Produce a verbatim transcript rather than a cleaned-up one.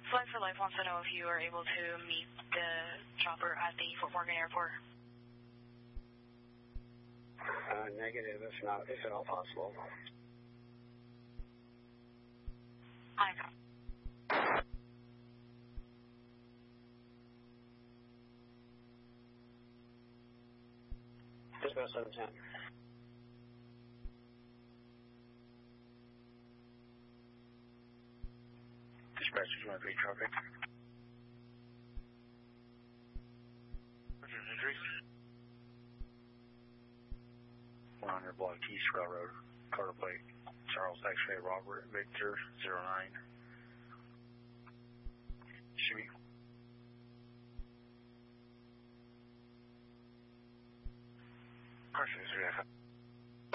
Flight for Life wants to know if you are able to meet the chopper at the Fort Morgan Airport. Uh, negative, if not, if at all possible. I know. Dispatch seven ten. Dispatch two one three traffic. Injuries? one hundred block East Railroad, Carter Plate, Charles X-ray Robert Victor zero nine. Should be. Question is